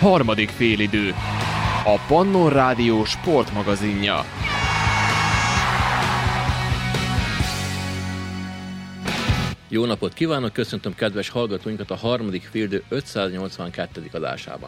Harmadik félidő. A Pannon Rádió sportmagazinja. Jó napot kívánok, köszöntöm kedves hallgatóinkat a harmadik félidő 582. adásában.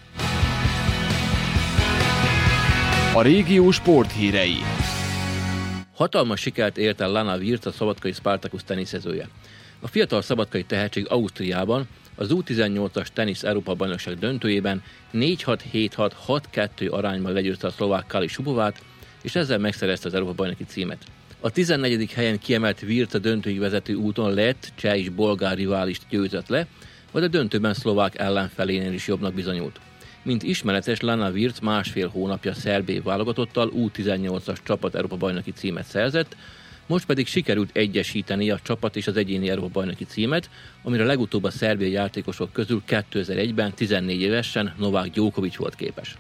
A régió sporthírei. Hatalmas sikert ért el Lana Wirtz, a szabadkai Spartacus teniszezője. A fiatal szabadkai tehetség Ausztriában az U18-as tenisz Európa-bajnokság döntőjében 4-6-7-6-6-2 arányban legyőzte a szlovák Kali Šubovát, és ezzel megszerezte az Európa-bajnoki címet. A 14. helyen kiemelt Wirtz a döntőig vezető úton lett, cseh és bolgár riválist győzött le, vagy a döntőben szlovák ellenfelénél is jobbnak bizonyult. Mint ismeretes, Lana Wirtz másfél hónapja szerb válogatottal U18-as csapat Európa-bajnoki címet szerzett, most pedig sikerült egyesíteni a csapat és az egyéni Európa-bajnoki címet, amire legutóbb a szerbiai játékosok közül 2001-ben 14 évesen Novák Djokovic volt képes.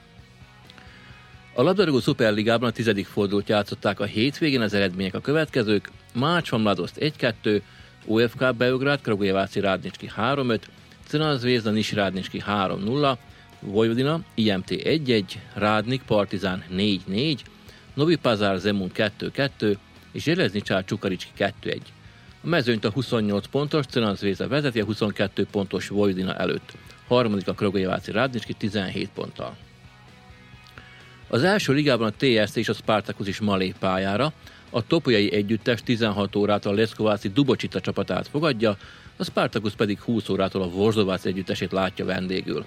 A labdarúgó szuperligában a 10. fordulót játszották a hétvégén, az eredmények a következők: Mács Mladost 1-2, OFK Beograd Kragujevac Radnički 3-5, Crvena Zvezda Niš Radnički 3-0, Vojvodina IMT 1-1, Rádnik Partizán 4-4, Novi Pazar Zemun 2-2 és Železničar Čukarički 2-1. A mezőnyt a 28 pontos Crvena Zvezda vezeti a 22 pontos Vojvodina előtt. Harmadik a Kragujevac Radnički 17 ponttal. Az első ligában a TSC és a Spartacus is ma lép pályára. A topolyai együttes 16 órától a Leskováci Dubocita csapatát fogadja, a Spartacus pedig 20 órától a Voždovac együttesét látja vendégül.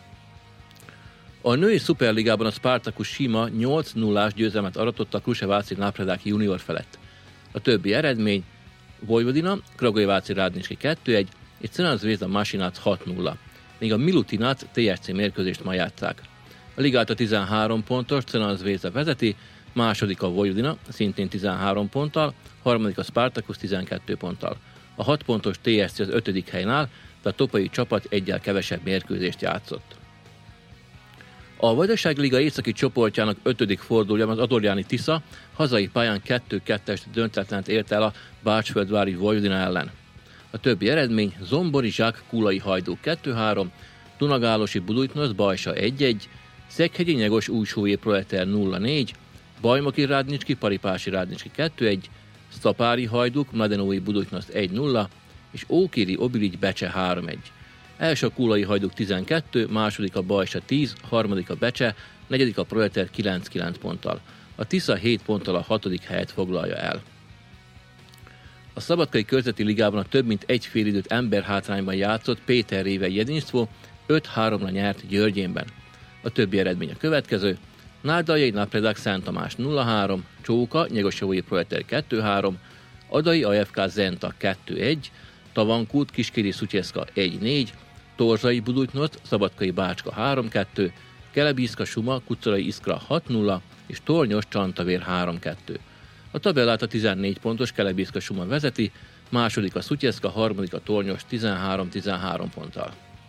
A női szuperligában a Spartacus sima 8-0-ás győzelmet aratott a Kruševáci Napredák junior felett. A többi eredmény: Vojvodina Kragujevac Radnički 2-1 és Crvena Zvezda Mašinac 6-0, míg a Milutinac TSC mérkőzést ma játsszák. A ligát a 13 pontos Crvena Zvezda vezeti, második a Vojvodina, szintén 13 ponttal, harmadik a Spartacus 12 ponttal. A 6 pontos TSC az 5. helyen áll, de a topolyai csapat egyel kevesebb mérkőzést játszott. A Vajdaság Liga északi csoportjának 5. fordulójában az Adorjáni Tisza hazai pályán 2-2-es döntetlent ért el a Bácsföldvári Vojvodina ellen. A többi eredmény: Zombori Zsák Kulai Hajdú 2-3, Dunagálosi Budujtnosz Bajsa 1-1, Szekhegyi Nyegos Újsóvé Proleter 0-4, Bajmoki Radnički Paripási Radnički 2-1, Sztapári Hajduk Mladenói Budujtnosz 1-0 és Ókéri Obiligy Becse 3-1. Első a Kulai Hajduk 12, második a Bajsa 10, harmadik a Becse, negyedik a Proleter 9-9 ponttal. A Tisza 7 ponttal a 6. helyet foglalja el. A Szabadkai Körzeti Ligában a több mint egy félidőt emberhátrányban játszott Péter Réve Jedinstvo 5-3-ra nyert Györgyénben. A többi eredmény a következő: Nádaljai Napredák Szent Tamás 0-3, Csóka Nyegosjavói Proleter 2-3, Adai AFK Zenta 2-1, Tavankút Kiskéri Szutyeszka 1-4, Torzsai Budujtnosz Szabadkai Bácska 3-2, Kelebízka Suma Kucolai Iskra 6-0 és Tornyos Csantavér 3-2. A tabellát a 14 pontos Kelebízka Suma vezeti, második a Szutyeszka, harmadik a Tornyos 13-13 ponttal.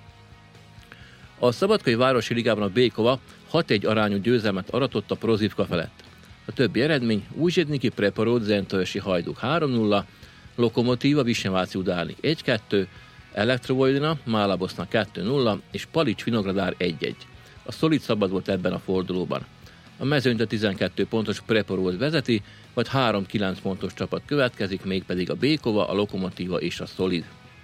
A Szabadkai Városi Ligában a Békova 6-1 arányú győzelmet aratott a Prozivka felett. A többi eredmény: Újzsedniki Preparod Zentaösi Hajduk 3-0, Lokomotíva Visnyeváci Udárnik 1-2, Elektrovojvodina Málaboszna 2-0 és Palics Vinogradár 1-1. A Szolid szabad volt ebben a fordulóban. A mezőnyt a 12 pontos Preparod vezeti, vagy 3-9 pontos csapat következik, mégpedig a Békova, a Lokomotíva és a Szolid.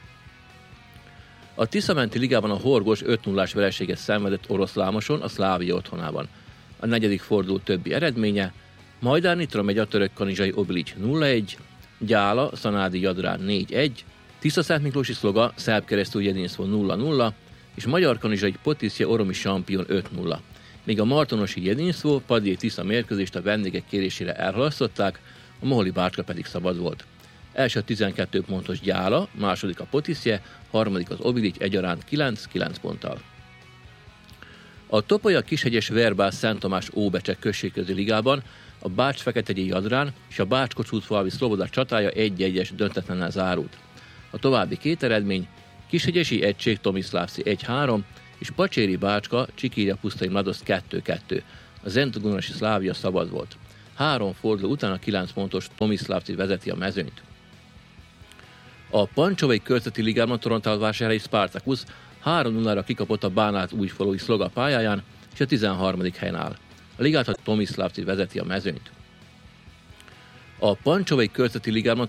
A Tiszamenti Ligában a Horgos 5-0-ás vereséget szenvedett Oroszlámoson, a Szlávia otthonában. A negyedik forduló többi eredménye: Majdán Nitromegya Török Kanizsai Obiligy 0-1, Gyála Szanádi Jadrán 4-1, Tisza-Szentmiklósi Szloga Szerb-Keresztúj Jedinstvo 0-0 és Magyar Kanizsai Potisje Oromi Sampion 5-0. Míg a Martonosi Jedinstvo Padjé Tisza mérkőzést a vendégek kérésére elhalasztották, a Moholi Bácska pedig szabad volt. Első a 12 pontos Gyála, második a Potisje, harmadik az Obiligy egyaránt 9-9 ponttal. A Topolya Kishegyes Verbász Szent Tamás Óbecse községközi ligában a Bács-Feketegyi Jadrán és a Bács-Kossuth-falvi Szloboda csatája 1-1-es döntetlennel zárult. A további két eredmény: Kishegyesi Egység Tomiszlávci 1-3 és Pacséri Bácska Csikírja Pusztai Mladost 2-2. A Zentogornasi Szlávia szabad volt. 3 forduló után a 9 pontos Tomiszlávci vezeti a mezőnyt. A Pancsovai Körzeti Ligában Torontálvásárhelyi Spartacus 3-0-ra kikapott a Bánát újfalui Szloga pályáján, és a 13. helyen áll. A ligát a Tomislavci vezeti a mezőnyt. A Pancsovai körzeti ligában